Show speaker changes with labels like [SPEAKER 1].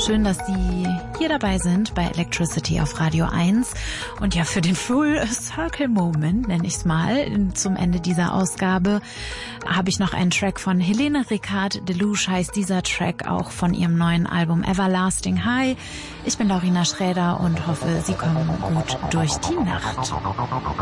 [SPEAKER 1] Schön, dass Sie hier dabei sind bei Electricity auf Radio 1. Und ja, für den Full Circle Moment, nenne ich es mal, zum Ende dieser Ausgabe, habe ich noch einen Track von Helene Ricard. Deluge heißt dieser Track, auch von ihrem neuen Album Everlasting High. Ich bin Laurina Schräder und hoffe, Sie kommen gut durch die Nacht.